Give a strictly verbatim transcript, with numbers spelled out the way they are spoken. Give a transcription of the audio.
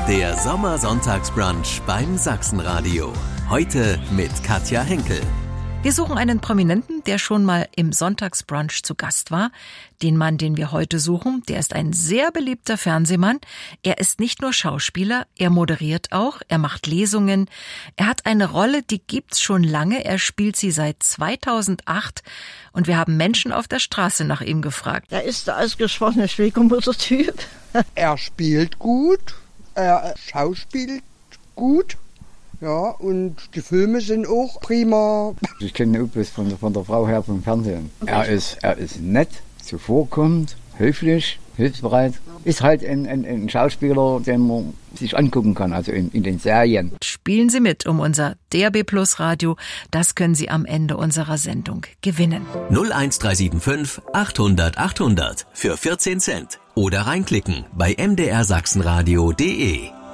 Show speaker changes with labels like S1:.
S1: Der Sommersonntagsbrunch beim Sachsenradio. Heute mit Katja Henkel.
S2: Wir suchen einen Prominenten, der schon mal im Sonntagsbrunch zu Gast war. Den Mann, den wir heute suchen, der ist ein sehr beliebter Fernsehmann. Er ist nicht nur Schauspieler, er moderiert auch, er macht Lesungen. Er hat eine Rolle, die gibt's schon lange. Er spielt sie seit zweitausendacht und wir haben Menschen auf der Straße nach ihm gefragt.
S3: Er ist der ausgesprochene Schwiegermutter-Typ.
S4: Er spielt gut, er schauspielt gut. Ja, und die Filme sind auch prima.
S5: Ich kenne ihn bloß von der, von der Frau her vom Fernsehen. Er ist, er ist nett, zuvorkommend, höflich, hilfsbereit. Ist halt ein, ein, ein Schauspieler, den man sich angucken kann, also in, in den Serien.
S2: Spielen Sie mit um unser D A B Plus Radio. Das können Sie am Ende unserer Sendung gewinnen.
S1: null eins drei sieben fünf achthundert achthundert für vierzehn Cent. Oder reinklicken bei m d r sachsenradio punkt d e.